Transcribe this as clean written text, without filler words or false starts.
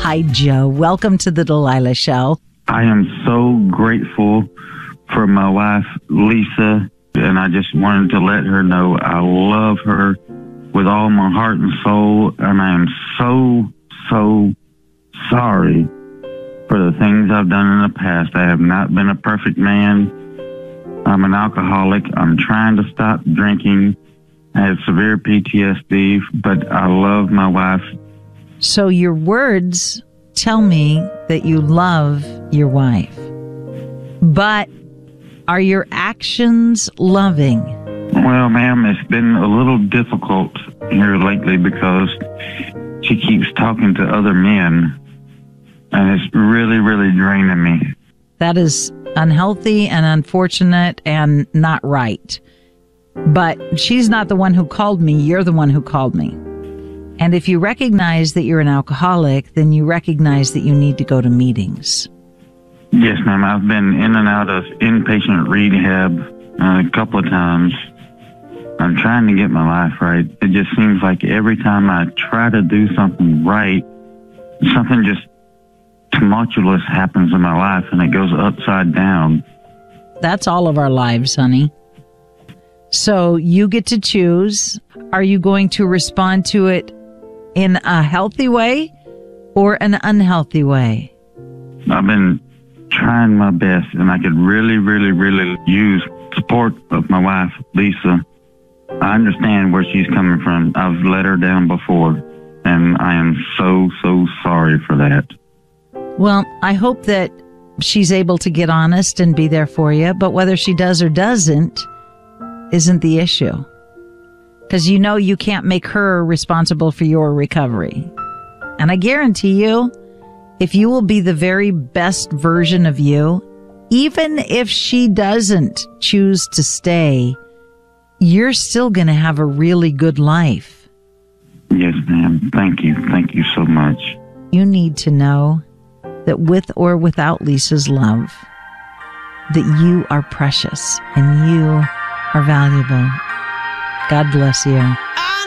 Hi, Joe. Welcome to the Delilah Show. I am so grateful for my wife, Lisa, and I just wanted to let her know I love her with all my heart and soul, and I am so sorry for the things I've done in the past. I have not been a perfect man. I'm an alcoholic. I'm trying to stop drinking. I have severe PTSD, but I love my wife. So your words tell me that you love your wife, but are your actions loving? Well, ma'am, it's been a little difficult here lately because she keeps talking to other men, and it's really draining me. That is unhealthy and unfortunate and not right. But she's not the one who called me. You're the one who called me. And if you recognize that you're an alcoholic, then you recognize that you need to go to meetings. Yes, ma'am. I've been in and out of inpatient rehab a couple of times. I'm trying to get my life right. It just seems like every time I try to do something right, something just tumultuous happens in my life and it goes upside down. That's all of our lives, honey. So you get to choose. Are you going to respond to it in a healthy way or an unhealthy way? I've been trying my best, and I could really use support of my wife, Lisa. I understand where she's coming from. I've let her down before, and I am so sorry for that. Well, I hope that she's able to get honest and be there for you, but whether she does or doesn't isn't the issue. Because you know you can't make her responsible for your recovery. And I guarantee you, if you will be the very best version of you, even if she doesn't choose to stay, you're still going to have a really good life. Yes, ma'am. Thank you. Thank you so much. You need to know that with or without Lisa's love, that you are precious and you are valuable. God bless you.